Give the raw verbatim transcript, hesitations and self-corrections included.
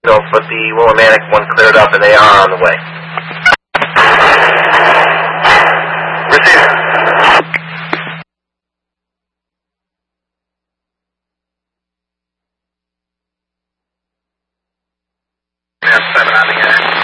but the Willimantic one cleared up, and they are on the way.